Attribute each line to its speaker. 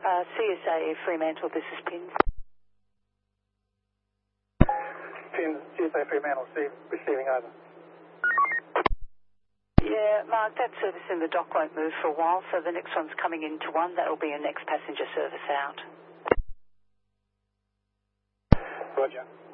Speaker 1: CSA Fremantle, this is Pins.
Speaker 2: Pins, CSA Fremantle, receiving over.
Speaker 1: Yeah, Mark, that service in the dock won't move for a while, so the next one's coming into 1. That'll be a next passenger service out.
Speaker 2: Roger.